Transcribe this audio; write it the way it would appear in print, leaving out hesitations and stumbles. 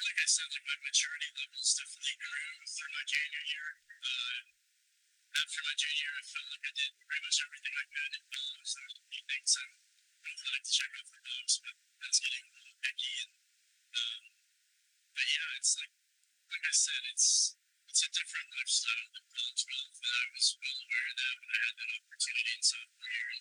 like I said, like my maturity levels definitely grew through my junior year. After my junior year, I felt like I did pretty much everything I could. So there's a few things I would like to check off the box, but that's getting a little picky. And but yeah, it's like I said, it's a different lifestyle than college golf, and I was well aware of that when I had that opportunity in sophomore year.